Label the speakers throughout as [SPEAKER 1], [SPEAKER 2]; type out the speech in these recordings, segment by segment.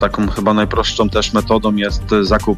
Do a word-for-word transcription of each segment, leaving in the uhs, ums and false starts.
[SPEAKER 1] Taką chyba najprostszą też metodą jest zakup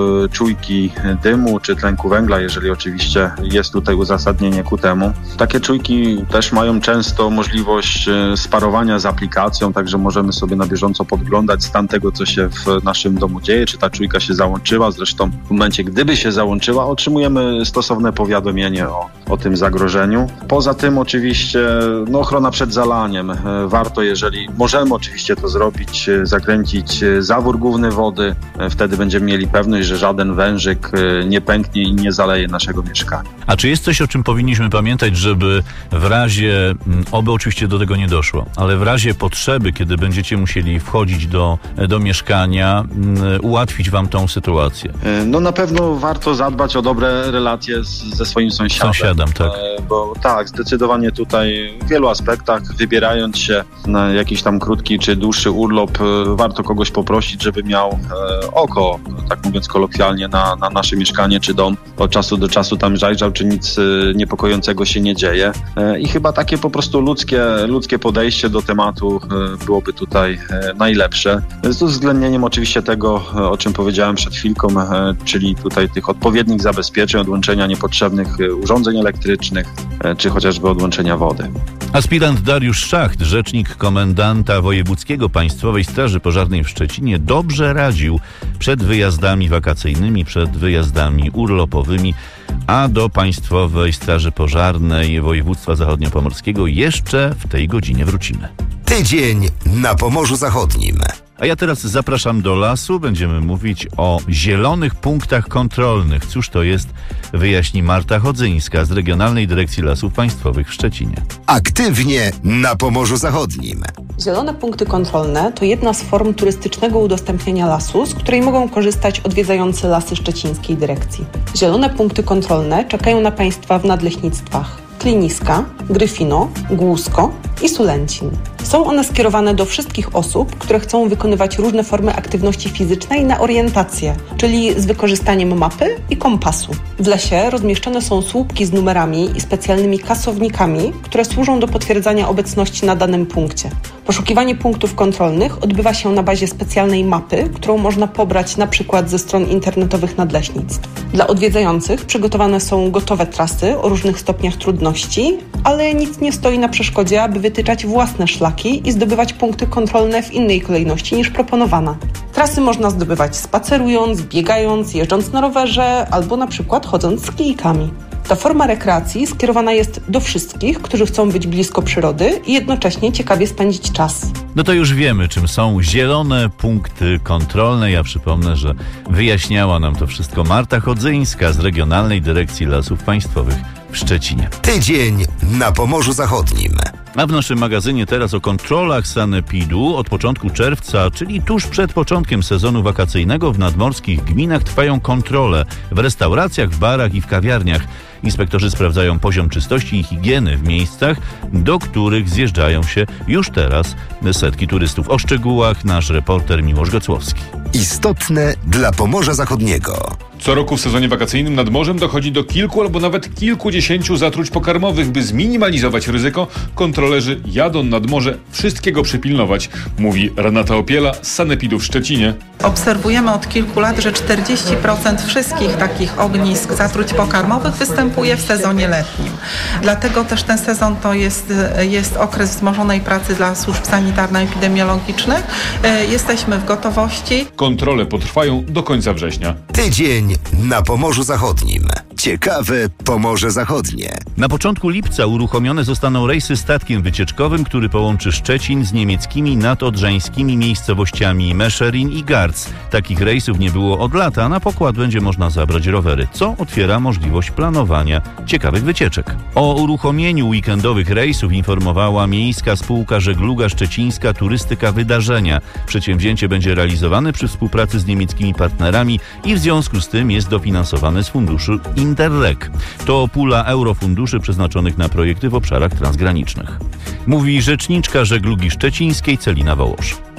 [SPEAKER 1] czujki dymu czy tlenku węgla, jeżeli oczywiście jest tutaj uzasadnienie ku temu. Takie czujki też mają często możliwość sparowania z aplikacją, także możemy sobie na bieżąco podglądać stan tego, co się w naszym domu dzieje, czy ta czujka się załączyła. Zresztą w momencie, gdyby się załączyła, otrzymujemy stosowne powiadomienie o, o tym zagrożeniu. Poza tym oczywiście no, ochrona przed zalaniem. Warto, jeżeli możemy oczywiście to zrobić, zakręcić zawór główny wody. Wtedy będziemy mieli pewność, że żaden wężyk nie pęknie i nie zaleje naszego mieszkania.
[SPEAKER 2] A czy jest coś, o czym powinniśmy pamiętać, żeby w razie, oby oczywiście do tego nie doszło, ale w razie potrzeby, kiedy będziecie musieli wchodzić do, do mieszkania, ułatwić wam tą sytuację?
[SPEAKER 1] No na pewno warto zadbać o dobre relacje z, ze swoim sąsiadem.
[SPEAKER 2] Sąsiadem, tak.
[SPEAKER 1] Bo tak, zdecydowanie tutaj w wielu aspektach, wybierając się na jakiś tam krótki czy dłuższy urlop, warto kogoś poprosić, żeby miał e, oko, tak mówiąc kolokwialnie, na, na nasze mieszkanie czy dom. Od czasu do czasu tam zajrzał, czy nic e, niepokojącego się nie dzieje. E, I chyba takie po prostu ludzkie, ludzkie podejście do tematu e, byłoby tutaj e, najlepsze. Z uwzględnieniem oczywiście tego, e, o czym powiedziałem przed chwilką, e, czyli tutaj tych odpowiednich zabezpieczeń, odłączenia niepotrzebnych e, urządzeń elektrycznych, e, czy chociażby odłączenia wody.
[SPEAKER 2] Aspirant Dariusz Szacht, rzecznik komendanta wojewódzkiego Państwowej Straży Pożarnej w Szczecinie, dobrze radził przed wyjazdami wakacyjnymi, przed wyjazdami urlopowymi, a do Państwowej Straży Pożarnej Województwa Zachodniopomorskiego jeszcze w tej godzinie wrócimy.
[SPEAKER 3] Tydzień na Pomorzu Zachodnim.
[SPEAKER 2] A ja teraz zapraszam do lasu. Będziemy mówić o zielonych punktach kontrolnych. Cóż to jest, wyjaśni Marta Chodzyńska z Regionalnej Dyrekcji Lasów Państwowych w Szczecinie.
[SPEAKER 3] Aktywnie na Pomorzu Zachodnim.
[SPEAKER 4] Zielone punkty kontrolne to jedna z form turystycznego udostępniania lasu, z której mogą korzystać odwiedzający lasy szczecińskiej dyrekcji. Zielone punkty kontrolne czekają na Państwa w nadleśnictwach Kliniska, Gryfino, Głusko i Sulęcin. Są one skierowane do wszystkich osób, które chcą wykonywać różne formy aktywności fizycznej na orientację, czyli z wykorzystaniem mapy i kompasu. W lesie rozmieszczone są słupki z numerami i specjalnymi kasownikami, które służą do potwierdzania obecności na danym punkcie. Poszukiwanie punktów kontrolnych odbywa się na bazie specjalnej mapy, którą można pobrać na przykład ze stron internetowych nadleśnictw. Dla odwiedzających przygotowane są gotowe trasy o różnych stopniach trudności, ale nic nie stoi na przeszkodzie, aby wytyczać własne szlaki i zdobywać punkty kontrolne w innej kolejności niż proponowana. Trasy można zdobywać spacerując, biegając, jeżdżąc na rowerze albo na przykład chodząc z kijkami. Ta forma rekreacji skierowana jest do wszystkich, którzy chcą być blisko przyrody i jednocześnie ciekawie spędzić czas.
[SPEAKER 2] No to już wiemy, czym są zielone punkty kontrolne. Ja przypomnę, że wyjaśniała nam to wszystko Marta Chodzyńska z Regionalnej Dyrekcji Lasów Państwowych w Szczecinie.
[SPEAKER 3] Tydzień na Pomorzu Zachodnim.
[SPEAKER 2] A w naszym magazynie teraz o kontrolach sanepidu. Od początku czerwca, czyli tuż przed początkiem sezonu wakacyjnego, w nadmorskich gminach trwają kontrole w restauracjach, w barach i w kawiarniach. Inspektorzy sprawdzają poziom czystości i higieny w miejscach, do których zjeżdżają się już teraz setki turystów. O szczegółach nasz reporter Miłosz Gocłowski.
[SPEAKER 3] Istotne dla Pomorza Zachodniego.
[SPEAKER 5] Co roku w sezonie wakacyjnym nad morzem dochodzi do kilku albo nawet kilkudziesięciu zatruć pokarmowych. By zminimalizować ryzyko, kontrolerzy jadą nad morze wszystkiego przypilnować, mówi Renata Opiela z Sanepidu w Szczecinie.
[SPEAKER 6] Obserwujemy od kilku lat, że czterdzieści procent wszystkich takich ognisk zatruć pokarmowych występuje w sezonie letnim. Dlatego też ten sezon to jest, jest okres wzmożonej pracy dla służb sanitarno-epidemiologicznych. Jesteśmy w gotowości.
[SPEAKER 5] Kontrole potrwają do końca września.
[SPEAKER 3] Tydzień na Pomorzu Zachodnim. Ciekawe Pomorze Zachodnie.
[SPEAKER 2] Na początku lipca uruchomione zostaną rejsy statkiem wycieczkowym, który połączy Szczecin z niemieckimi nadodrzańskimi miejscowościami Mescherin i Garz. Takich rejsów nie było od lata, a na pokład będzie można zabrać rowery, co otwiera możliwość planowania ciekawych wycieczek. O uruchomieniu weekendowych rejsów informowała Miejska Spółka Żegluga Szczecińska Turystyka Wydarzenia. Przedsięwzięcie będzie realizowane przy współpracy z niemieckimi partnerami i w związku z tym jest dofinansowane z funduszu Interreg. To pula eurofunduszy przeznaczonych na projekty w obszarach transgranicznych. Mówi rzeczniczka Żeglugi Szczecińskiej Celina Wołosz.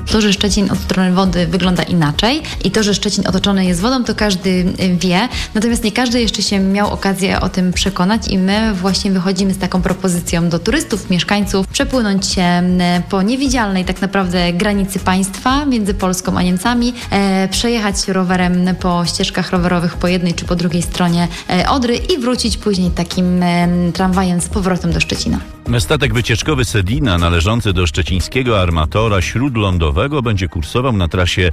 [SPEAKER 7] To, że Szczecin od strony wody wygląda inaczej i to, że Szczecin otoczony jest wodą, to każdy wie. Natomiast nie każdy jeszcze się miał okazję o tym przekonać i my właśnie wychodzimy z taką propozycją do turystów, mieszkańców, przepłynąć się po niewidzialnej tak naprawdę granicy państwa między Polską a Niemcami, e, przejechać rowerem po ścieżkach rowerowych po jednej czy po drugiej stronie e, Odry i wrócić później takim e, tramwajem z powrotem do Szczecina.
[SPEAKER 2] Statek wycieczkowy Sedina, należący do szczecińskiego armatora śródlądowego, będzie kursował na trasie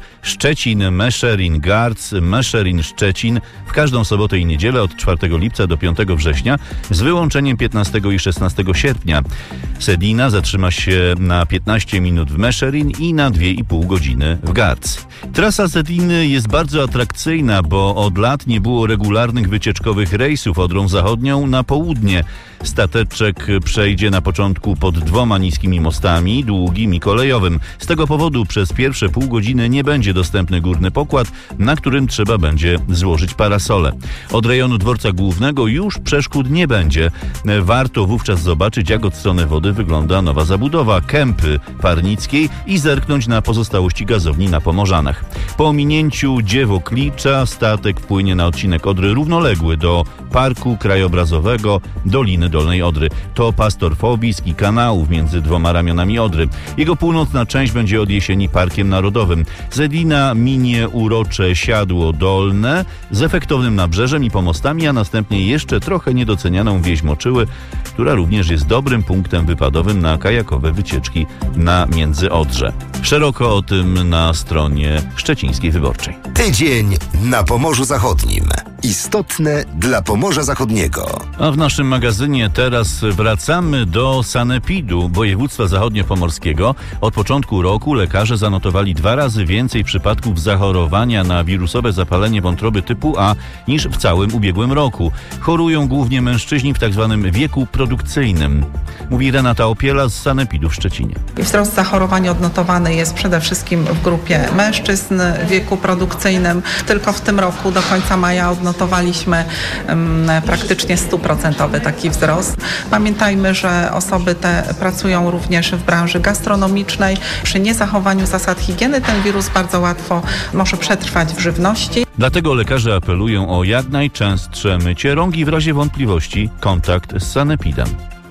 [SPEAKER 2] Szczecin-Meszerin-Garz, Meszerin-Szczecin w każdą sobotę i niedzielę od czwartego lipca do piątego września z wyłączeniem piętnastego i szesnastego sierpnia. Sedina zatrzyma się na piętnaście minut w Meszerin i na dwie i pół godziny w Garz. Trasa Sediny jest bardzo atrakcyjna, bo od lat nie było regularnych wycieczkowych rejsów Odrą Zachodnią na południe. Stateczek przejdzie na początku pod dwoma niskimi mostami, długim i kolejowym. Z tego powodu przez pierwsze pół godziny nie będzie dostępny górny pokład, na którym trzeba będzie złożyć parasole. Od rejonu dworca głównego już przeszkód nie będzie. Warto wówczas zobaczyć, jak od strony wody wygląda nowa zabudowa Kępy Parnickiej i zerknąć na pozostałości gazowni na Pomorzanach. Po ominięciu Dziewo-Klicza statek wpłynie na odcinek Odry równoległy do Parku Krajobrazowego Doliny Dolnej Odry. To pas torfowisk i kanałów między dwoma ramionami Odry. Jego północna część będzie od jesieni Parkiem Narodowym. Sedina minie urocze Siadło Dolne z efektownym nabrzeżem i pomostami, a następnie jeszcze trochę niedocenianą wieś Moczyły, która również jest dobrym punktem wypadowym na kajakowe wycieczki na Międzyodrze. Szeroko o tym na stronie Szczecińskiej Wyborczej.
[SPEAKER 3] Tydzień na Pomorzu Zachodnim. Istotne dla Pomorza Zachodniego.
[SPEAKER 2] A w naszym magazynie teraz wracamy do sanepidu województwa zachodniopomorskiego. Od początku roku lekarze zanotowali dwa razy więcej przypadków zachorowania na wirusowe zapalenie wątroby typu A niż w całym ubiegłym roku. Chorują głównie mężczyźni w tzw. wieku produkcyjnym, mówi Renata Opiela z sanepidu w Szczecinie.
[SPEAKER 6] Wzrost zachorowań odnotowany jest przede wszystkim w grupie mężczyzn w wieku produkcyjnym. Tylko w tym roku do końca maja odnotowaliśmy um, praktycznie stuprocentowy taki wzrost. Pamiętajmy, że osoby te pracują również w branży gastronomicznej. Przy niezachowaniu zasad higieny ten wirus bardzo łatwo może przetrwać w żywności.
[SPEAKER 2] Dlatego lekarze apelują o jak najczęstsze mycie rąk i w razie wątpliwości kontakt z sanepidem.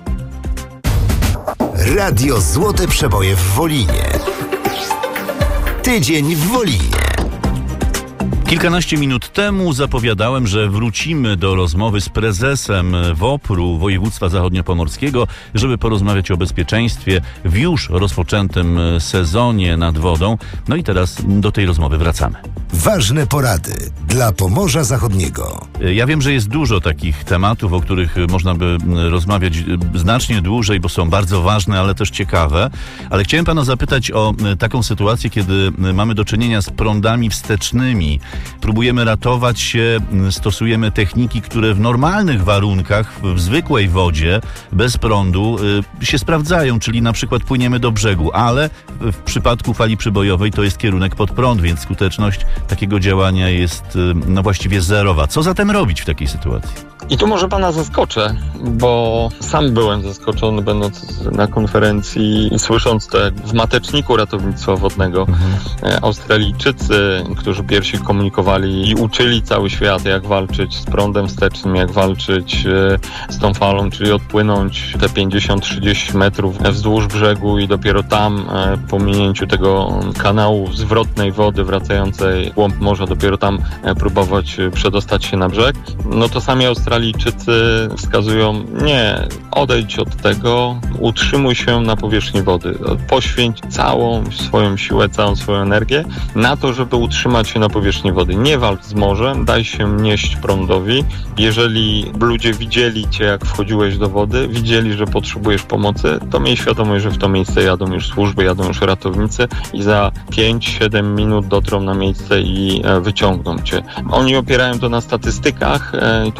[SPEAKER 3] Radio Złote Przeboje w Wolinie. Tydzień w Wolinie.
[SPEAKER 2] Kilkanaście minut temu zapowiadałem, że wrócimy do rozmowy z prezesem W O P R-u województwa zachodniopomorskiego, żeby porozmawiać o bezpieczeństwie w już rozpoczętym sezonie nad wodą. No i teraz do tej rozmowy wracamy.
[SPEAKER 3] Ważne porady dla Pomorza Zachodniego.
[SPEAKER 2] Ja wiem, że jest dużo takich tematów, o których można by rozmawiać znacznie dłużej, bo są bardzo ważne, ale też ciekawe. Ale chciałem pana zapytać o taką sytuację, kiedy mamy do czynienia z prądami wstecznymi. Próbujemy ratować się, stosujemy techniki, które w normalnych warunkach, w zwykłej wodzie, bez prądu y, się sprawdzają, czyli na przykład płyniemy do brzegu, ale w przypadku fali przybojowej to jest kierunek pod prąd, więc skuteczność takiego działania jest y, no właściwie zerowa. Co zatem robić w takiej sytuacji?
[SPEAKER 8] I tu może pana zaskoczę, bo sam byłem zaskoczony, będąc na konferencji i słysząc to w mateczniku ratownictwa wodnego. Mhm. Australijczycy, którzy pierwsi komunikowali i uczyli cały świat, jak walczyć z prądem wstecznym, jak walczyć z tą falą, czyli odpłynąć te pięćdziesiąt trzydzieści metrów wzdłuż brzegu i dopiero tam, po minięciu tego kanału zwrotnej wody wracającej w głąb morza, dopiero tam próbować przedostać się na brzeg. No to sami Australijczycy wskazują, nie, odejdź od tego, utrzymuj się na powierzchni wody. Poświęć całą swoją siłę, całą swoją energię na to, żeby utrzymać się na powierzchni wody. Nie walcz z morzem, daj się nieść prądowi. Jeżeli ludzie widzieli cię, jak wchodziłeś do wody, widzieli, że potrzebujesz pomocy, to miej świadomość, że w to miejsce jadą już służby, jadą już ratownicy i za pięć siedem minut dotrą na miejsce i wyciągną cię. Oni opierają to na statystykach, tłumacząc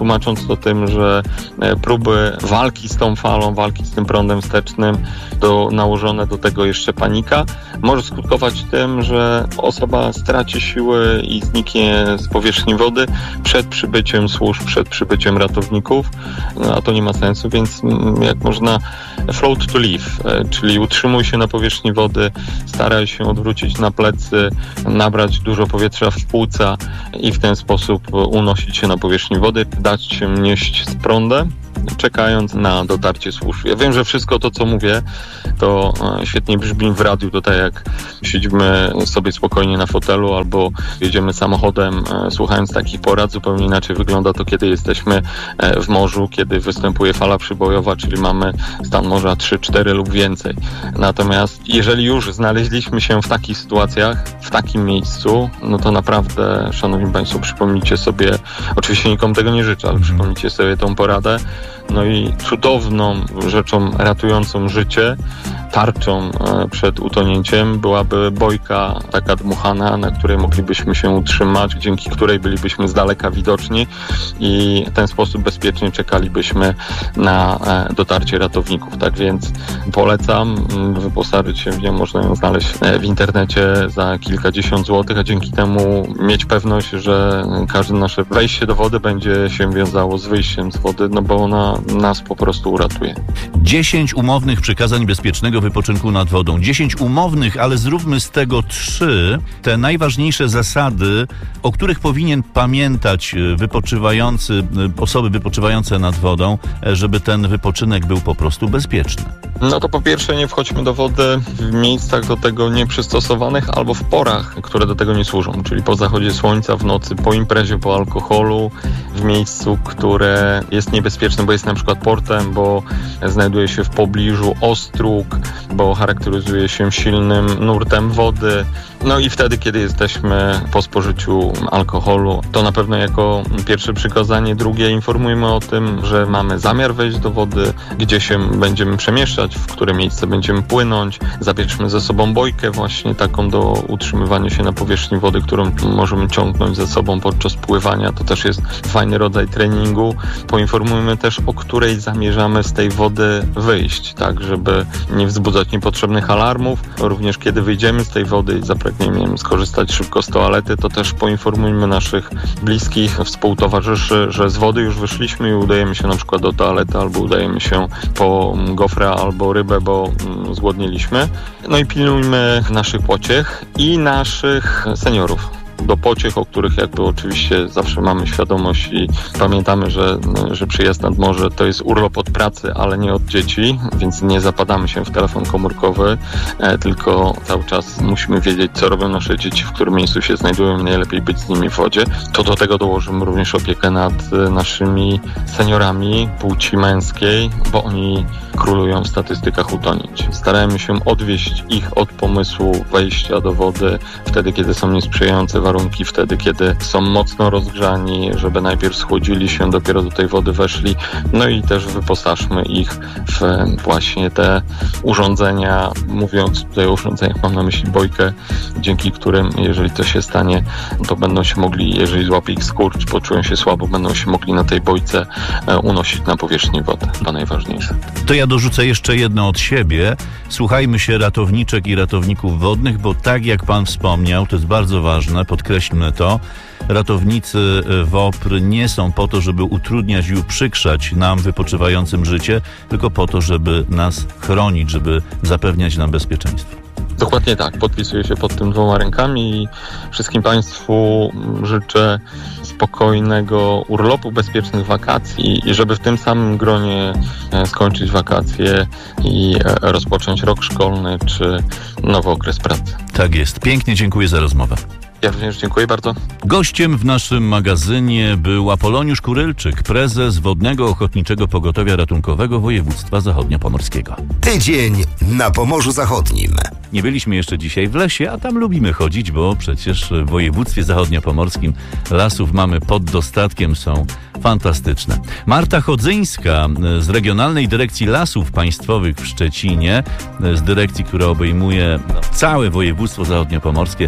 [SPEAKER 8] często tym, że próby walki z tą falą, walki z tym prądem wstecznym, do, nałożone do tego jeszcze panika, może skutkować tym, że osoba straci siły i zniknie z powierzchni wody przed przybyciem służb, przed przybyciem ratowników, no, a to nie ma sensu, więc jak można float to live, czyli utrzymuj się na powierzchni wody, staraj się odwrócić na plecy, nabrać dużo powietrza w płuca i w ten sposób unosić się na powierzchni wody, dać się nieść z prądem, czekając na dotarcie służb. Ja wiem, że wszystko to, co mówię, to świetnie brzmi w radiu, tutaj jak siedzimy sobie spokojnie na fotelu albo jedziemy samochodem, słuchając takich porad. Zupełnie inaczej wygląda to, kiedy jesteśmy w morzu, kiedy występuje fala przybojowa, czyli mamy stan morza trzy, cztery lub więcej. Natomiast jeżeli już znaleźliśmy się w takich sytuacjach, w takim miejscu, no to naprawdę, szanowni państwo, przypomnijcie sobie, oczywiście nikomu tego nie życzę, ale przypomnijcie sobie tą poradę. No i cudowną rzeczą ratującą życie, tarczą przed utonięciem byłaby bojka taka dmuchana, na której moglibyśmy się utrzymać, dzięki której bylibyśmy z daleka widoczni i w ten sposób bezpiecznie czekalibyśmy na dotarcie ratowników. Tak więc polecam wyposażyć się w nią, można ją znaleźć w internecie za kilkadziesiąt złotych, a dzięki temu mieć pewność, że każde nasze wejście do wody będzie się wiązało z wyjściem z wody, no bo ona nas po prostu uratuje.
[SPEAKER 2] dziesięć umownych przykazań bezpiecznego wypoczynku nad wodą. dziesięć umownych, ale zróbmy z tego trzy. Te najważniejsze zasady, o których powinien pamiętać wypoczywający, osoby wypoczywające nad wodą, żeby ten wypoczynek był po prostu bezpieczny.
[SPEAKER 8] No to po pierwsze nie wchodźmy do wody w miejscach do tego nieprzystosowanych albo w porach, które do tego nie służą, czyli po zachodzie słońca, w nocy, po imprezie, po alkoholu, w miejscu, które jest niebezpieczne, bo jest na przykład portem, bo znajduje się w pobliżu ostróg, bo charakteryzuje się silnym nurtem wody. No i wtedy, kiedy jesteśmy po spożyciu alkoholu, to na pewno jako pierwsze przykazanie. Drugie, informujmy o tym, że mamy zamiar wejść do wody, gdzie się będziemy przemieszczać, w które miejsce będziemy płynąć. Zabierzmy ze sobą bojkę właśnie taką do utrzymywania się na powierzchni wody, którą możemy ciągnąć ze sobą podczas pływania. To też jest fajny rodzaj treningu. Poinformujmy też, o której zamierzamy z tej wody wyjść, tak, żeby nie wzbudzać niepotrzebnych alarmów. Również kiedy wyjdziemy z tej wody i zapragniemy skorzystać szybko z toalety, to też poinformujmy naszych bliskich, współtowarzyszy, że z wody już wyszliśmy i udajemy się na przykład do toalety albo udajemy się po gofra albo rybę, bo zgłodnieliśmy. No i pilnujmy naszych pociech i naszych seniorów. Do pociech, o których jakby oczywiście zawsze mamy świadomość i pamiętamy, że, że przyjazd nad morze to jest urlop od pracy, ale nie od dzieci, więc nie zapadamy się w telefon komórkowy, e, tylko cały czas musimy wiedzieć, co robią nasze dzieci, w którym miejscu się znajdują i najlepiej być z nimi w wodzie. To do tego dołożymy również opiekę nad naszymi seniorami płci męskiej, bo oni królują w statystykach utonięć. Starajmy się odwieźć ich od pomysłu wejścia do wody wtedy, kiedy są niesprzyjające warunki, wtedy, kiedy są mocno rozgrzani, żeby najpierw schłodzili się, dopiero do tej wody weszli. No i też wyposażmy ich w właśnie te urządzenia. Mówiąc tutaj o urządzeniach, mam na myśli bojkę, dzięki którym, jeżeli to się stanie, to będą się mogli, jeżeli złapie ich skurcz, poczują się słabo, będą się mogli na tej bojce unosić na powierzchnię wody. To najważniejsze.
[SPEAKER 2] To ja dorzucę jeszcze jedno od siebie. Słuchajmy się ratowniczek i ratowników wodnych, bo tak jak pan wspomniał, to jest bardzo ważne, podkreślmy to, ratownicy W O P R nie są po to, żeby utrudniać i uprzykrzać nam wypoczywającym życie, tylko po to, żeby nas chronić, żeby zapewniać nam bezpieczeństwo.
[SPEAKER 8] Dokładnie tak. Podpisuję się pod tym dwoma rękami i wszystkim państwu życzę spokojnego urlopu, bezpiecznych wakacji i żeby w tym samym gronie skończyć wakacje i rozpocząć rok szkolny czy nowy okres pracy.
[SPEAKER 2] Tak jest. Pięknie dziękuję za rozmowę.
[SPEAKER 8] Ja również dziękuję bardzo.
[SPEAKER 2] Gościem w naszym magazynie był Apoloniusz Kurylczyk, prezes Wodnego Ochotniczego Pogotowia Ratunkowego Województwa Zachodniopomorskiego.
[SPEAKER 3] Tydzień na Pomorzu Zachodnim.
[SPEAKER 2] Nie byliśmy jeszcze dzisiaj w lesie, a tam lubimy chodzić, bo przecież w województwie zachodniopomorskim lasów mamy pod dostatkiem, są fantastyczne. Marta Chodzyńska z Regionalnej Dyrekcji Lasów Państwowych w Szczecinie, z dyrekcji, która obejmuje całe województwo zachodniopomorskie,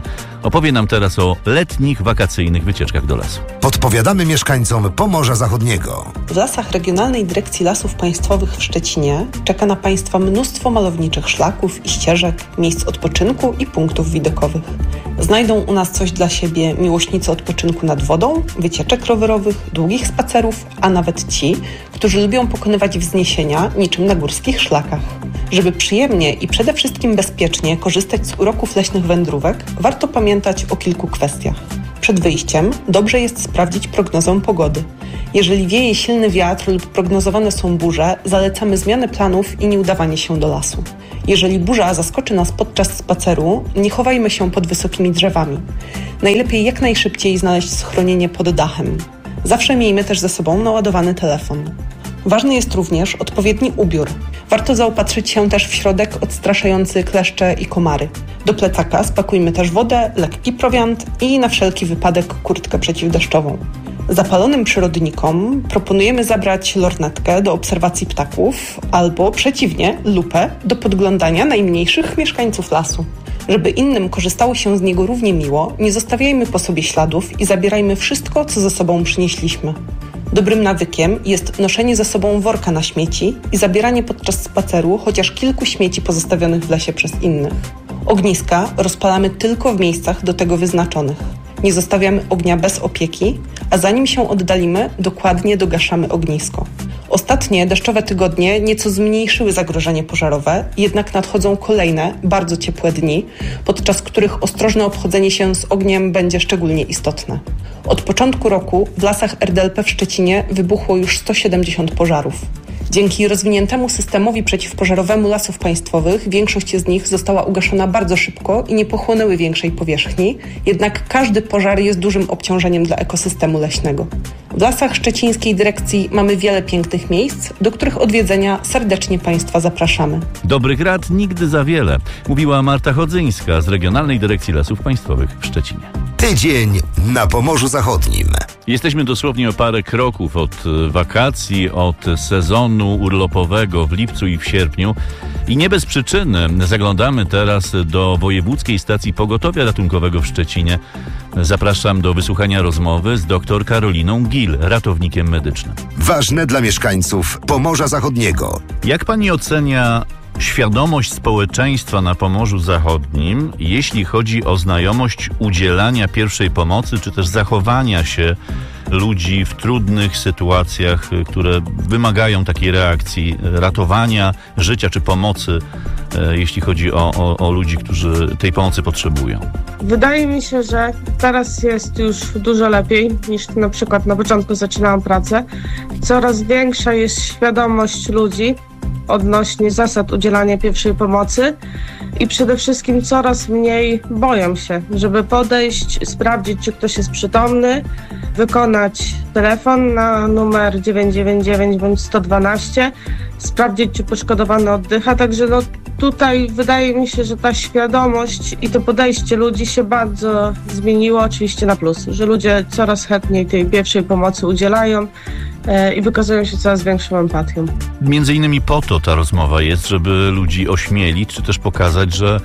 [SPEAKER 2] Opowie nam teraz o letnich, wakacyjnych wycieczkach do lasu.
[SPEAKER 3] Podpowiadamy mieszkańcom Pomorza Zachodniego.
[SPEAKER 4] W lasach Regionalnej Dyrekcji Lasów Państwowych w Szczecinie czeka na Państwa mnóstwo malowniczych szlaków i ścieżek, miejsc odpoczynku i punktów widokowych. Znajdą u nas coś dla siebie miłośnicy odpoczynku nad wodą, wycieczek rowerowych, długich spacerów, a nawet ci, którzy lubią pokonywać wzniesienia niczym na górskich szlakach. Żeby przyjemnie i przede wszystkim bezpiecznie korzystać z uroków leśnych wędrówek, warto pamiętać o kilku kwestiach. Przed wyjściem dobrze jest sprawdzić prognozę pogody. Jeżeli wieje silny wiatr lub prognozowane są burze, zalecamy zmianę planów i nieudawanie się do lasu. Jeżeli burza zaskoczy nas podczas spaceru, nie chowajmy się pod wysokimi drzewami. Najlepiej jak najszybciej znaleźć schronienie pod dachem. Zawsze miejmy też ze sobą naładowany telefon. Ważny jest również odpowiedni ubiór. Warto zaopatrzyć się też w środek odstraszający kleszcze i komary. Do plecaka spakujmy też wodę, lekki prowiant i na wszelki wypadek kurtkę przeciwdeszczową. Zapalonym przyrodnikom proponujemy zabrać lornetkę do obserwacji ptaków albo przeciwnie, lupę do podglądania najmniejszych mieszkańców lasu. Żeby innym korzystało się z niego równie miło, nie zostawiajmy po sobie śladów i zabierajmy wszystko, co ze sobą przynieśliśmy. Dobrym nawykiem jest noszenie ze sobą worka na śmieci i zabieranie podczas spaceru chociaż kilku śmieci pozostawionych w lesie przez innych. Ogniska rozpalamy tylko w miejscach do tego wyznaczonych. Nie zostawiamy ognia bez opieki, a zanim się oddalimy, dokładnie dogaszamy ognisko. Ostatnie deszczowe tygodnie nieco zmniejszyły zagrożenie pożarowe, jednak nadchodzą kolejne, bardzo ciepłe dni, podczas których ostrożne obchodzenie się z ogniem będzie szczególnie istotne. Od początku roku w lasach R D L P w Szczecinie wybuchło już sto siedemdziesiąt pożarów. Dzięki rozwiniętemu systemowi przeciwpożarowemu Lasów Państwowych większość z nich została ugaszona bardzo szybko i nie pochłonęły większej powierzchni, jednak każdy pożar jest dużym obciążeniem dla ekosystemu leśnego. W Lasach Szczecińskiej Dyrekcji mamy wiele pięknych miejsc, do których odwiedzenia serdecznie Państwa zapraszamy.
[SPEAKER 2] Dobrych rad nigdy za wiele, mówiła Marta Chodzyńska z Regionalnej Dyrekcji Lasów Państwowych w Szczecinie.
[SPEAKER 3] Tydzień na Pomorzu Zachodnim.
[SPEAKER 2] Jesteśmy dosłownie o parę kroków od wakacji, od sezonu urlopowego w lipcu i w sierpniu i nie bez przyczyny zaglądamy teraz do Wojewódzkiej Stacji Pogotowia Ratunkowego w Szczecinie. Zapraszam do wysłuchania rozmowy z dr Karoliną Gil, ratownikiem medycznym.
[SPEAKER 3] Ważne dla mieszkańców Pomorza Zachodniego.
[SPEAKER 2] Jak pani ocenia świadomość społeczeństwa na Pomorzu Zachodnim, jeśli chodzi o znajomość udzielania pierwszej pomocy, czy też zachowania się ludzi w trudnych sytuacjach, które wymagają takiej reakcji, ratowania życia czy pomocy, jeśli chodzi o, o, o ludzi, którzy tej pomocy potrzebują?
[SPEAKER 9] Wydaje mi się, że teraz jest już dużo lepiej niż na przykład na początku zaczynałam pracę. Coraz większa jest świadomość ludzi odnośnie zasad udzielania pierwszej pomocy i przede wszystkim coraz mniej boją się, żeby podejść, sprawdzić, czy ktoś jest przytomny, wykonać telefon na numer dziewięć dziewięć dziewięć bądź sto dwanaście, sprawdzić, czy poszkodowany oddycha. Także no, tutaj wydaje mi się, że ta świadomość i to podejście ludzi się bardzo zmieniło, oczywiście na plus, że ludzie coraz chętniej tej pierwszej pomocy udzielają i wykazują się coraz większą empatią.
[SPEAKER 2] Między innymi po to ta rozmowa jest, żeby ludzi ośmielić, czy też pokazać, że,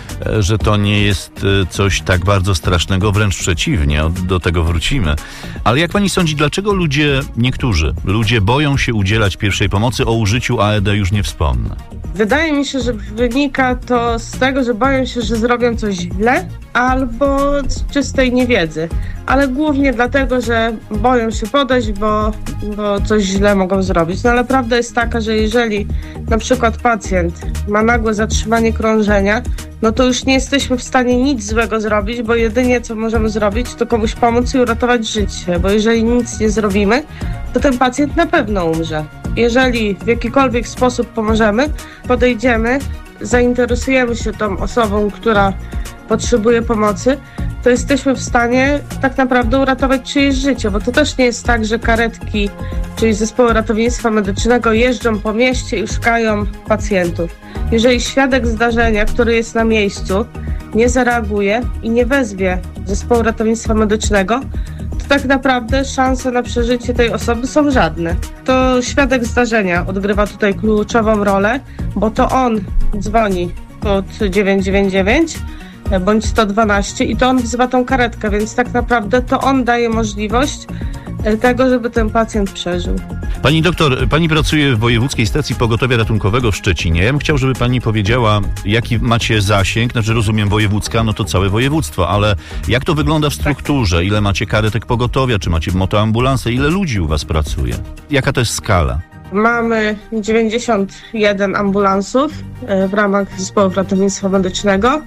[SPEAKER 2] że to nie jest coś tak bardzo strasznego, wręcz przeciwnie, do tego wrócimy. Ale jak pani sądzi, dlaczego ludzie, niektórzy ludzie boją się udzielać pierwszej pomocy? O użyciu A E D już nie wspomnę.
[SPEAKER 9] Wydaje mi się, że wynika to z tego, że boją się, że zrobią coś źle albo z czystej niewiedzy, ale głównie dlatego, że boją się podejść, bo, bo coś źle mogą zrobić. No ale prawda jest taka, że jeżeli na przykład pacjent ma nagłe zatrzymanie krążenia, no to już nie jesteśmy w stanie nic złego zrobić, bo jedynie co możemy zrobić, to komuś pomóc i uratować życie, bo jeżeli nic nie zrobimy, to ten pacjent na pewno umrze. Jeżeli w jakikolwiek sposób pomożemy, podejdziemy, zainteresujemy się tą osobą, która potrzebuje pomocy, to jesteśmy w stanie tak naprawdę uratować czyjeś życie, bo to też nie jest tak, że karetki, czyli zespoły ratownictwa medycznego jeżdżą po mieście i szukają pacjentów. Jeżeli świadek zdarzenia, który jest na miejscu, nie zareaguje i nie wezwie zespołu ratownictwa medycznego, to tak naprawdę szanse na przeżycie tej osoby są żadne. To świadek zdarzenia odgrywa tutaj kluczową rolę, bo to on dzwoni pod dziewięć dziewięć dziewięć bądź sto dwanaście i to on wzywa tą karetkę, więc tak naprawdę to on daje możliwość tego, żeby ten pacjent przeżył.
[SPEAKER 2] Pani doktor, pani pracuje w Wojewódzkiej Stacji Pogotowia Ratunkowego w Szczecinie. Ja bym chciał, żeby pani powiedziała, jaki macie zasięg, znaczy rozumiem wojewódzka, no to całe województwo, ale jak to wygląda w strukturze? Ile macie karetek pogotowia, czy macie motoambulanse, ile ludzi u was pracuje? Jaka to jest skala?
[SPEAKER 9] Mamy dziewięćdziesiąt jeden ambulansów w ramach zespołów ratownictwa medycznego.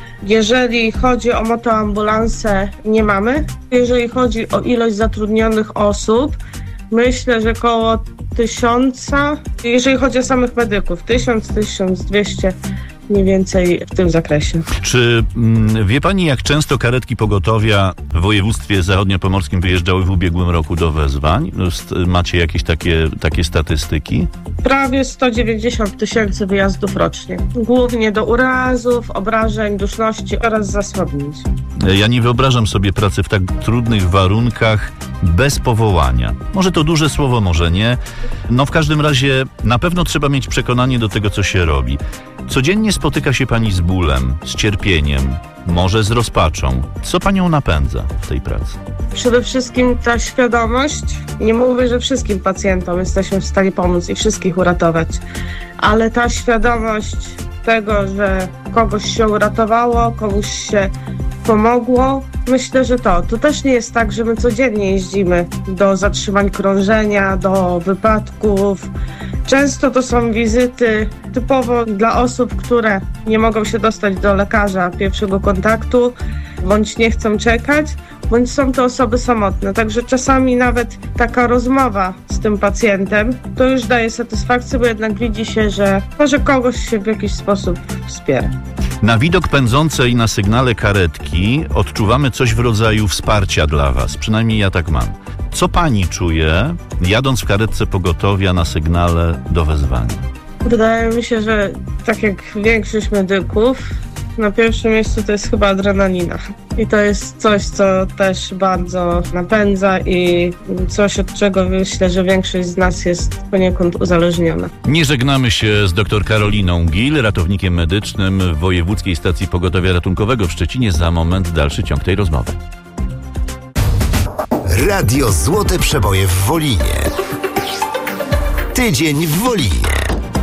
[SPEAKER 9] Jeżeli chodzi o motoambulanse, nie mamy. Jeżeli chodzi o ilość zatrudnionych osób, myślę, że około tysiąca, jeżeli chodzi o samych medyków, tysiąc, tysiąc dwieście mniej więcej w tym zakresie.
[SPEAKER 2] Czy mm, wie pani, jak często karetki pogotowia w województwie zachodniopomorskim wyjeżdżały w ubiegłym roku do wezwań? Macie jakieś takie, takie statystyki?
[SPEAKER 9] Prawie sto dziewięćdziesiąt tysięcy wyjazdów rocznie. Głównie do urazów, obrażeń, duszności oraz zasłabnięć.
[SPEAKER 2] Ja nie wyobrażam sobie pracy w tak trudnych warunkach bez powołania. Może to duże słowo, może nie. No w każdym razie na pewno trzeba mieć przekonanie do tego, co się robi. Codziennie spotyka się pani z bólem, z cierpieniem, może z rozpaczą. Co panią napędza w tej pracy?
[SPEAKER 9] Przede wszystkim ta świadomość. Nie mówię, że wszystkim pacjentom jesteśmy w stanie pomóc i wszystkich uratować, ale ta świadomość tego, że kogoś się uratowało, komuś się pomogło. Myślę, że to. To też nie jest tak, że my codziennie jeździmy do zatrzymań krążenia, do wypadków. Często to są wizyty typowo dla osób, które nie mogą się dostać do lekarza pierwszego kontaktu, bądź nie chcą czekać, bądź są to osoby samotne. Także czasami nawet taka rozmowa z tym pacjentem to już daje satysfakcję, bo jednak widzi się, że może kogoś się w jakiś sposób wspiera.
[SPEAKER 2] Na widok pędzącej na sygnale karetki odczuwamy coś w rodzaju wsparcia dla was. Przynajmniej ja tak mam. Co pani czuje, jadąc w karetce pogotowia na sygnale do wezwania?
[SPEAKER 9] Wydaje mi się, że tak jak większość medyków, na pierwszym miejscu to jest chyba adrenalina. I to jest coś, co też bardzo napędza i coś, od czego myślę, że większość z nas jest poniekąd uzależniona.
[SPEAKER 2] Nie żegnamy się z dr Karoliną Gil, ratownikiem medycznym w Wojewódzkiej Stacji Pogotowia Ratunkowego w Szczecinie. Za moment dalszy ciąg tej rozmowy.
[SPEAKER 3] Radio Złote Przeboje w Wolinie. Tydzień w Wolinie.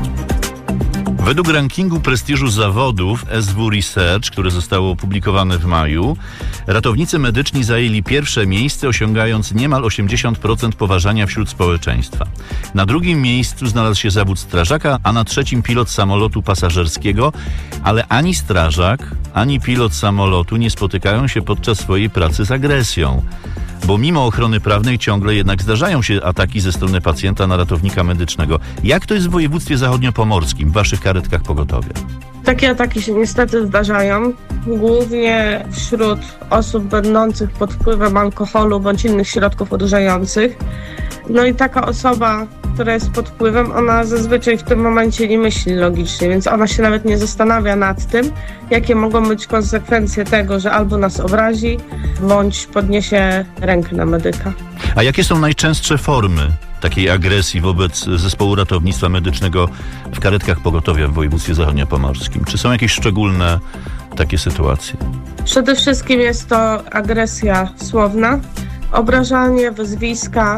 [SPEAKER 2] Według rankingu prestiżu zawodów S W Research, które zostało opublikowane w maju, ratownicy medyczni zajęli pierwsze miejsce, osiągając niemal osiemdziesiąt procent poważania wśród społeczeństwa. Na drugim miejscu znalazł się zawód strażaka, a na trzecim pilot samolotu pasażerskiego, ale ani strażak, ani pilot samolotu nie spotykają się podczas swojej pracy z agresją. Bo mimo ochrony prawnej ciągle jednak zdarzają się ataki ze strony pacjenta na ratownika medycznego. Jak to jest w województwie zachodniopomorskim, w waszych karetkach pogotowia?
[SPEAKER 9] Takie ataki się niestety zdarzają, głównie wśród osób będących pod wpływem alkoholu bądź innych środków odurzających. No i taka osoba, która jest pod wpływem, ona zazwyczaj w tym momencie nie myśli logicznie, więc ona się nawet nie zastanawia nad tym, jakie mogą być konsekwencje tego, że albo nas obrazi, bądź podniesie rękę na medyka.
[SPEAKER 2] A jakie są najczęstsze formy takiej agresji wobec zespołu ratownictwa medycznego w karetkach pogotowia w województwie zachodniopomorskim? Czy są jakieś szczególne takie sytuacje?
[SPEAKER 9] Przede wszystkim jest to agresja słowna, obrażanie, wyzwiska.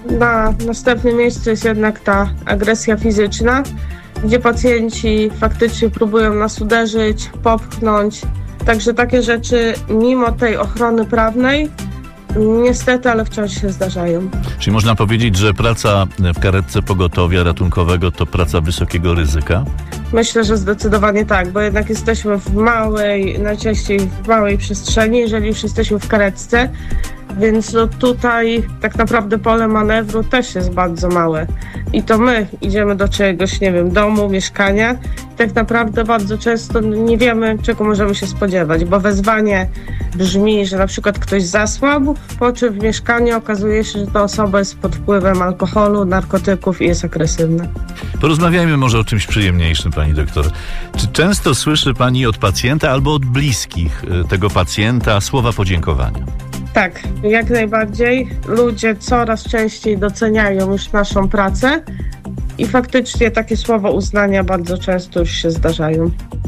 [SPEAKER 9] Na następnym miejscu jest jednak ta agresja fizyczna, gdzie pacjenci faktycznie próbują nas uderzyć, popchnąć. Także takie rzeczy mimo tej ochrony prawnej niestety, ale wciąż się zdarzają.
[SPEAKER 2] Czyli można powiedzieć, że praca w karetce pogotowia ratunkowego to praca wysokiego ryzyka?
[SPEAKER 9] Myślę, że zdecydowanie tak, bo jednak jesteśmy w małej, najczęściej w małej przestrzeni, jeżeli już jesteśmy w karetce, więc no tutaj tak naprawdę pole manewru też jest bardzo małe. I to my idziemy do czegoś, nie wiem, domu, mieszkania. Tak naprawdę bardzo często nie wiemy, czego możemy się spodziewać, bo wezwanie brzmi, że na przykład ktoś zasłabł, po czym w mieszkaniu okazuje się, że ta osoba jest pod wpływem alkoholu, narkotyków i jest agresywna.
[SPEAKER 2] Porozmawiajmy może o czymś przyjemniejszym, pani doktor. Czy często słyszy pani od pacjenta albo od bliskich tego pacjenta słowa podziękowania?
[SPEAKER 9] Tak, jak najbardziej. Ludzie coraz częściej doceniają już naszą pracę i faktycznie takie słowa uznania bardzo często już się zdarzają.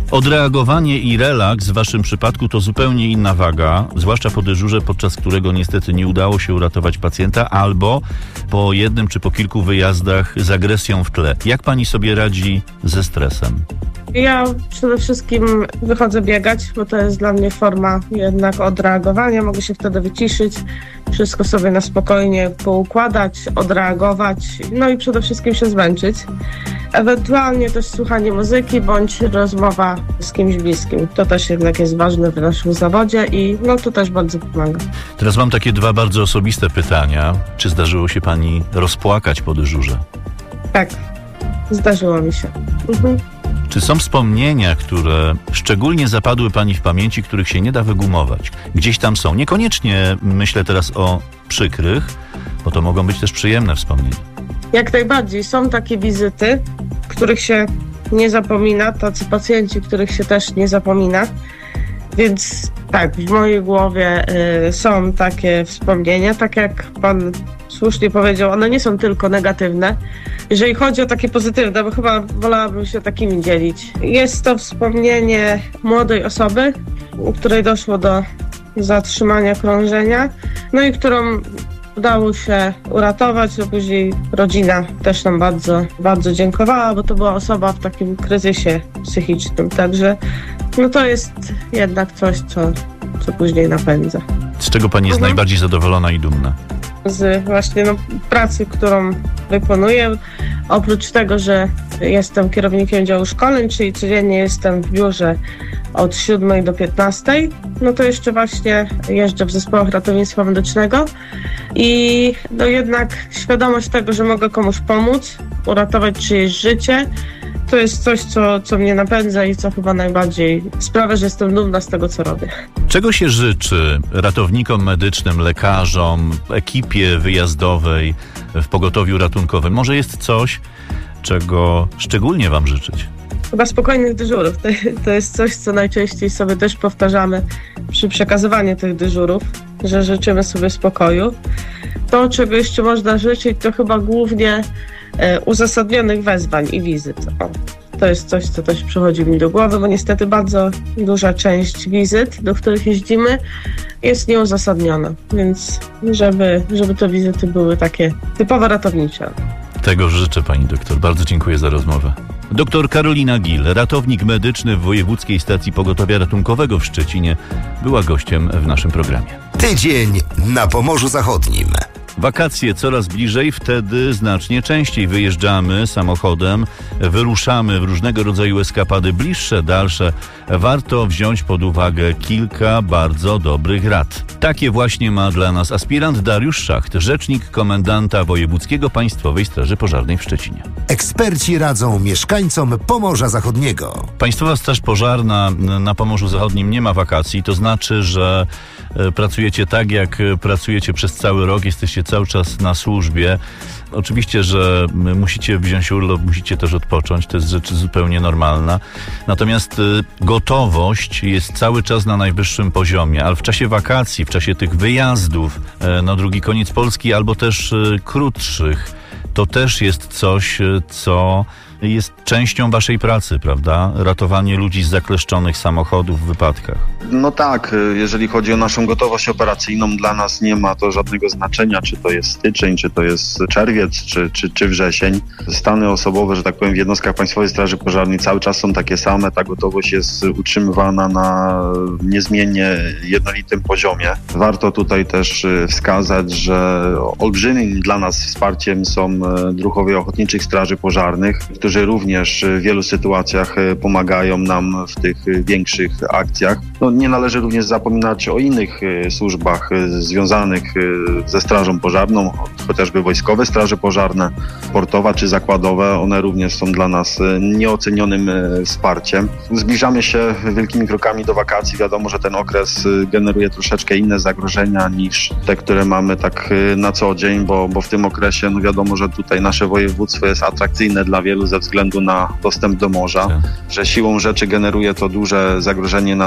[SPEAKER 2] Odreagowanie i relaks w waszym przypadku to zupełnie inna waga, zwłaszcza po dyżurze, podczas którego niestety nie udało się uratować pacjenta, albo po jednym czy po kilku wyjazdach z agresją w tle. Jak pani sobie radzi ze stresem?
[SPEAKER 9] Ja przede wszystkim wychodzę biegać, bo to jest dla mnie forma jednak odreagowania. Mogę się wtedy wyciszyć, wszystko sobie na spokojnie poukładać, odreagować, no i przede wszystkim się zmęczyć. Ewentualnie też słuchanie muzyki bądź rozmowa z kimś bliskim. To też jednak jest ważne w naszym zawodzie i no to też bardzo pomaga.
[SPEAKER 2] Teraz mam takie dwa bardzo osobiste pytania. Czy zdarzyło się pani rozpłakać po dyżurze?
[SPEAKER 9] Tak, zdarzyło mi się. Mhm.
[SPEAKER 2] Czy są wspomnienia, które szczególnie zapadły pani w pamięci, których się nie da wygumować? Gdzieś tam są. Niekoniecznie myślę teraz o przykrych, bo to mogą być też przyjemne wspomnienia.
[SPEAKER 9] Jak najbardziej. Są takie wizyty, których się nie zapomina, tacy pacjenci, których się też nie zapomina. Więc tak, w mojej głowie y, są takie wspomnienia, tak jak pan słusznie powiedział, one nie są tylko negatywne. Jeżeli chodzi o takie pozytywne, bo chyba wolałabym się takimi dzielić. Jest to wspomnienie młodej osoby, u której doszło do zatrzymania krążenia, no i którą udało się uratować, a później rodzina też nam bardzo, bardzo dziękowała, bo to była osoba w takim kryzysie psychicznym, także no to jest jednak coś, co, co później napędza.
[SPEAKER 2] Z czego pani jest mhm. najbardziej zadowolona i dumna?
[SPEAKER 9] Z właśnie no, pracy, którą wykonuję. Oprócz tego, że jestem kierownikiem działu szkoleń, czyli codziennie jestem w biurze od siódmej do piętnastej, no to jeszcze właśnie jeżdżę w zespołach ratownictwa medycznego i no jednak świadomość tego, że mogę komuś pomóc, uratować czyjeś życie, to jest coś, co, co mnie napędza i co chyba najbardziej sprawia, że jestem dumna z tego, co robię.
[SPEAKER 2] Czego się życzy ratownikom medycznym, lekarzom, ekipie wyjazdowej w pogotowiu ratunkowym? Może jest coś, czego szczególnie wam życzyć?
[SPEAKER 9] Chyba spokojnych dyżurów. To, to jest coś, co najczęściej sobie też powtarzamy przy przekazywaniu tych dyżurów, że życzymy sobie spokoju. To, czego jeszcze można życzyć, to chyba głównie e, uzasadnionych wezwań i wizyt. O, to jest coś, co też przychodzi mi do głowy, bo niestety bardzo duża część wizyt, do których jeździmy, jest nieuzasadniona. Więc żeby, żeby te wizyty były takie typowo ratownicze.
[SPEAKER 2] Tego życzę pani doktor. Bardzo dziękuję za rozmowę. Doktor Karolina Gil, ratownik medyczny w Wojewódzkiej Stacji Pogotowia Ratunkowego w Szczecinie, była gościem w naszym programie.
[SPEAKER 3] Tydzień na Pomorzu Zachodnim.
[SPEAKER 2] Wakacje coraz bliżej, wtedy znacznie częściej wyjeżdżamy samochodem, wyruszamy w różnego rodzaju eskapady bliższe, dalsze. Warto wziąć pod uwagę kilka bardzo dobrych rad. Takie właśnie ma dla nas aspirant Dariusz Szacht, rzecznik komendanta Wojewódzkiego Państwowej Straży Pożarnej w Szczecinie.
[SPEAKER 3] Eksperci radzą mieszkańcom Pomorza Zachodniego.
[SPEAKER 2] Państwowa Straż Pożarna na Pomorzu Zachodnim nie ma wakacji, to znaczy, że pracujecie tak, jak pracujecie przez cały rok, jesteście cały czas na służbie. Oczywiście, że musicie wziąć urlop, musicie też odpocząć, to jest rzecz zupełnie normalna. Natomiast gotowość jest cały czas na najwyższym poziomie, ale w czasie wakacji, w czasie tych wyjazdów na drugi koniec Polski albo też krótszych, to też jest coś, co jest częścią waszej pracy, prawda? Ratowanie ludzi z zakleszczonych samochodów w wypadkach.
[SPEAKER 1] No tak, jeżeli chodzi o naszą gotowość operacyjną, dla nas nie ma to żadnego znaczenia, czy to jest styczeń, czy to jest czerwiec, czy, czy, czy wrzesień. Stany osobowe, że tak powiem, w jednostkach Państwowej Straży Pożarnej cały czas są takie same, ta gotowość jest utrzymywana na niezmiennie jednolitym poziomie. Warto tutaj też wskazać, że olbrzymim dla nas wsparciem są druhowie Ochotniczych Straży Pożarnych, którzy również w wielu sytuacjach pomagają nam w tych większych akcjach. No, nie należy również zapominać o innych służbach związanych ze Strażą Pożarną, chociażby Wojskowe Straże Pożarne, portowa czy zakładowe. One również są dla nas nieocenionym wsparciem. Zbliżamy się wielkimi krokami do wakacji. Wiadomo, że ten okres generuje troszeczkę inne zagrożenia niż te, które mamy tak na co dzień, bo, bo w tym okresie no wiadomo, że tutaj nasze województwo jest atrakcyjne dla wielu ze względu na dostęp do morza, że siłą rzeczy generuje to duże zagrożenie na drogach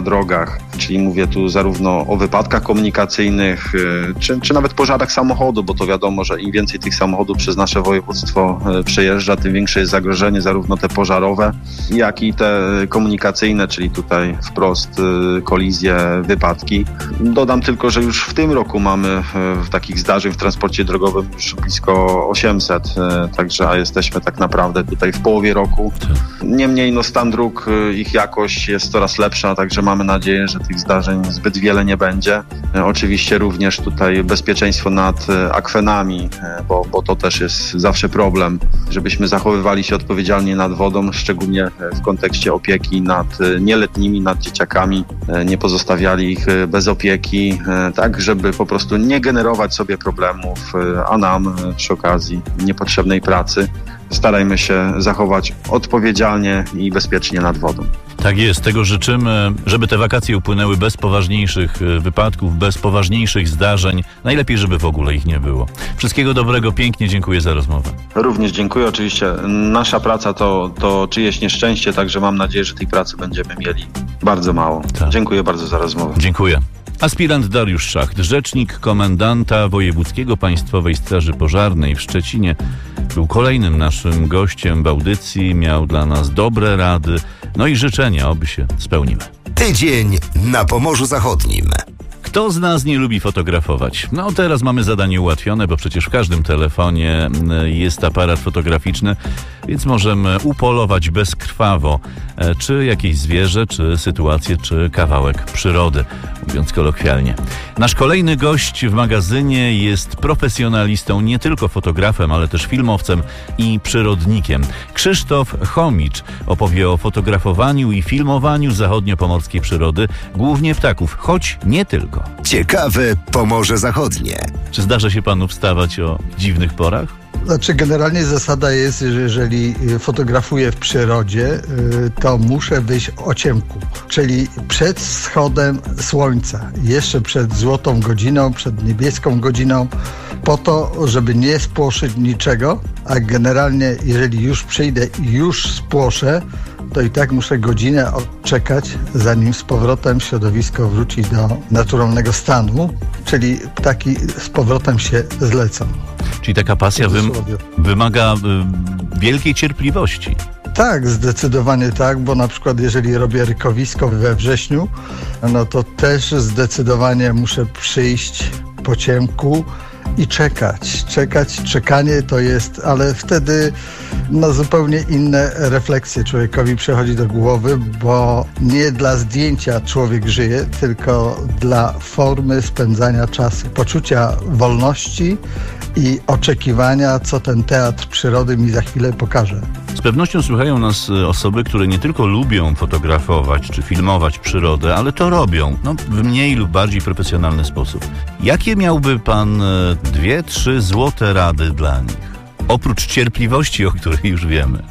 [SPEAKER 1] wypadkach, czyli mówię tu zarówno o wypadkach komunikacyjnych, czy, czy nawet pożarach samochodu, bo to wiadomo, że im więcej tych samochodów przez nasze województwo przejeżdża, tym większe jest zagrożenie, zarówno te pożarowe, jak i te komunikacyjne, czyli tutaj wprost kolizje, wypadki. Dodam tylko, że już w tym roku mamy takich zdarzeń w transporcie drogowym już blisko osiemset, także a jesteśmy tak naprawdę tutaj w połowie roku. Niemniej no, stan dróg, ich jakość jest coraz lepsza, także mamy nadzieję, że tych zdarzeń zbyt wiele nie będzie. Oczywiście również tutaj bezpieczeństwo nad akwenami, bo, bo to też jest zawsze problem, żebyśmy zachowywali się odpowiedzialnie nad wodą, szczególnie w kontekście opieki nad nieletnimi, nad dzieciakami, nie pozostawiali ich bez opieki, tak żeby po prostu nie generować sobie problemów, a nam przy okazji niepotrzebnej pracy. Starajmy się zachować odpowiedzialnie i bezpiecznie nad wodą.
[SPEAKER 2] Tak jest, tego życzymy, żeby te wakacje upłynęły bez poważniejszych wypadków, bez poważniejszych zdarzeń. Najlepiej, żeby w ogóle ich nie było. Wszystkiego dobrego, pięknie dziękuję za rozmowę.
[SPEAKER 1] Również dziękuję. Oczywiście nasza praca to, to czyjeś nieszczęście, także mam nadzieję, że tej pracy będziemy mieli bardzo mało. Tak. Dziękuję bardzo za rozmowę.
[SPEAKER 2] Dziękuję. Aspirant Dariusz Szacht, rzecznik komendanta Wojewódzkiego Państwowej Straży Pożarnej w Szczecinie, był kolejnym naszym gościem w audycji, miał dla nas dobre rady, no i życzenia, oby się spełniły.
[SPEAKER 3] Tydzień na Pomorzu Zachodnim.
[SPEAKER 2] Kto z nas nie lubi fotografować? No teraz mamy zadanie ułatwione, bo przecież w każdym telefonie jest aparat fotograficzny, więc możemy upolować bezkrwawo czy jakieś zwierzę, czy sytuację, czy kawałek przyrody, mówiąc kolokwialnie. Nasz kolejny gość w magazynie jest profesjonalistą, nie tylko fotografem, ale też filmowcem i przyrodnikiem. Krzysztof Chomicz opowie o fotografowaniu i filmowaniu zachodniopomorskiej przyrody, głównie ptaków, choć nie tylko.
[SPEAKER 3] Ciekawe Pomorze Zachodnie.
[SPEAKER 2] Czy zdarza się panu wstawać o dziwnych porach?
[SPEAKER 10] Znaczy generalnie zasada jest, że jeżeli fotografuję w przyrodzie, to muszę wyjść o ciemku, czyli przed wschodem słońca, jeszcze przed złotą godziną, przed niebieską godziną, po to, żeby nie spłoszyć niczego, a generalnie jeżeli już przyjdę i już spłoszę, to i tak muszę godzinę odczekać, zanim z powrotem środowisko wróci do naturalnego stanu, czyli ptaki z powrotem się zlecą.
[SPEAKER 2] Czyli taka pasja wym- wymaga y, wielkiej cierpliwości.
[SPEAKER 10] Tak, zdecydowanie tak, bo na przykład jeżeli robię rykowisko we wrześniu, no to też zdecydowanie muszę przyjść po ciemku i czekać. Czekać, czekanie to jest, ale wtedy no, zupełnie inne refleksje człowiekowi przychodzi do głowy, bo nie dla zdjęcia człowiek żyje, tylko dla formy spędzania czasu, poczucia wolności i oczekiwania, co ten teatr przyrody mi za chwilę pokaże.
[SPEAKER 2] Z pewnością słuchają nas osoby, które nie tylko lubią fotografować czy filmować przyrodę, ale to robią no, w mniej lub bardziej profesjonalny sposób. Jakie miałby pan dwie, trzy złote rady dla nich? Oprócz cierpliwości, o której już wiemy.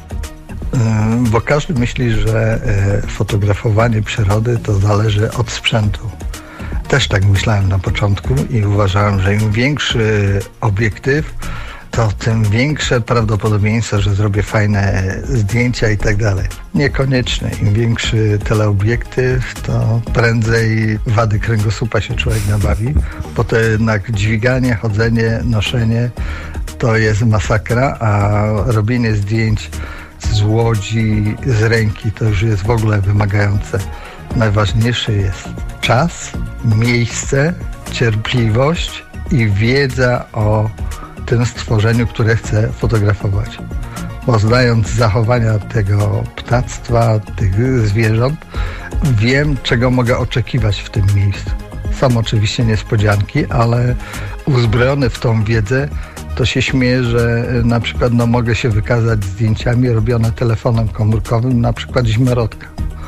[SPEAKER 10] Bo każdy myśli, że fotografowanie przyrody to zależy od sprzętu. Też tak myślałem na początku i uważałem, że im większy obiektyw, to tym większe prawdopodobieństwo, że zrobię fajne zdjęcia i tak dalej. Niekoniecznie. Im większy teleobiektyw, to prędzej wady kręgosłupa się człowiek nabawi, bo to jednak dźwiganie, chodzenie, noszenie to jest masakra, a robienie zdjęć z łodzi, z ręki to już jest w ogóle wymagające. Najważniejszy jest czas, miejsce, cierpliwość i wiedza o tym stworzeniu, które chcę fotografować. Bo znając zachowania tego ptactwa, tych zwierząt, wiem, czego mogę oczekiwać w tym miejscu. Są oczywiście niespodzianki, ale uzbrojony w tą wiedzę, to się śmieję, że na przykład no, mogę się wykazać zdjęciami robione telefonem komórkowym, na przykład zimnorodka.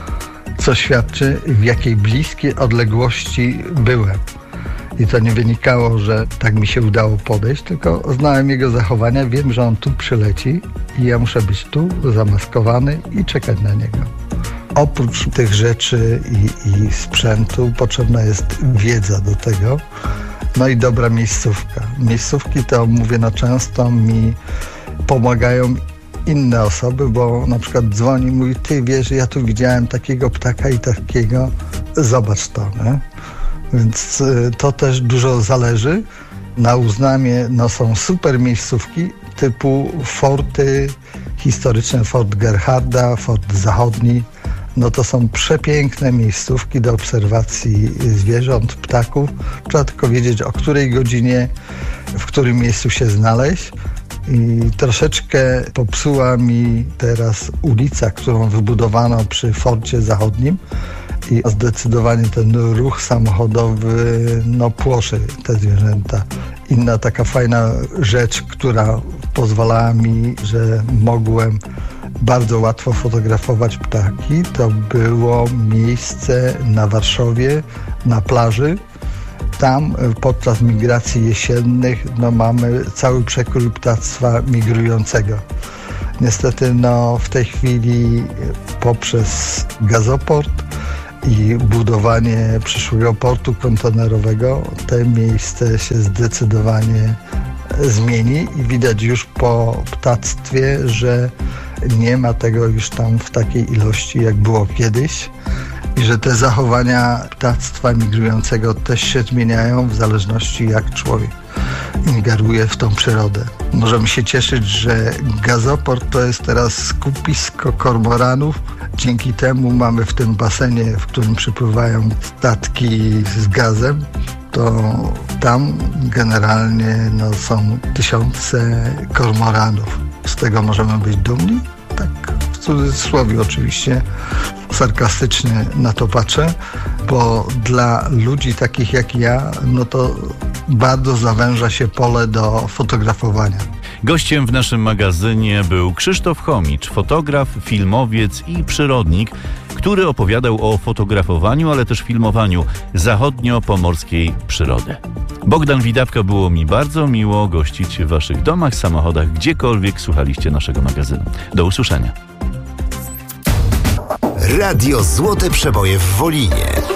[SPEAKER 10] Co świadczy, w jakiej bliskiej odległości byłem. I to nie wynikało, że tak mi się udało podejść, tylko znałem jego zachowania, wiem, że on tu przyleci i ja muszę być tu, zamaskowany i czekać na niego. Oprócz tych rzeczy i, i sprzętu potrzebna jest wiedza do tego, no i dobra miejscówka. Miejscówki to, mówię, no często mi pomagają inne osoby, bo na przykład dzwoni i mówi, ty wiesz, ja tu widziałem takiego ptaka i takiego zobacz to, nie? Więc to też dużo zależy. Na Uznamie no, są super miejscówki typu forty historyczne, Fort Gerharda, Fort Zachodni. No to są przepiękne miejscówki do obserwacji zwierząt, ptaków. Trzeba tylko wiedzieć, o której godzinie, w którym miejscu się znaleźć. I troszeczkę popsuła mi teraz ulica, którą wybudowano przy Forcie Zachodnim. I zdecydowanie ten ruch samochodowy no, płoszy te zwierzęta. Inna taka fajna rzecz, która pozwalała mi, że mogłem bardzo łatwo fotografować ptaki, to było miejsce na Warszowie, na plaży. Tam podczas migracji jesiennych no, mamy cały przekrój ptactwa migrującego. Niestety no, w tej chwili poprzez gazoport i budowanie przyszłego portu kontenerowego te miejsce się zdecydowanie zmieni i widać już po ptactwie, że nie ma tego już tam w takiej ilości, jak było kiedyś i że te zachowania ptactwa migrującego też się zmieniają w zależności jak człowiek ingeruje w tą przyrodę. Możemy się cieszyć, że gazoport to jest teraz skupisko kormoranów. Dzięki temu mamy w tym basenie, w którym przypływają statki z gazem, to tam generalnie no, są tysiące kormoranów. Z tego możemy być dumni? Tak, w cudzysłowie oczywiście, sarkastycznie na to patrzę, bo dla ludzi takich jak ja, no to bardzo zawęża się pole do fotografowania.
[SPEAKER 2] Gościem w naszym magazynie był Krzysztof Chomicz, fotograf, filmowiec i przyrodnik, który opowiadał o fotografowaniu, ale też filmowaniu zachodnio-pomorskiej przyrody. Bogdan Widawka, było mi bardzo miło gościć w waszych domach, samochodach, gdziekolwiek słuchaliście naszego magazynu. Do usłyszenia.
[SPEAKER 3] Radio Złote Przeboje w Wolinie.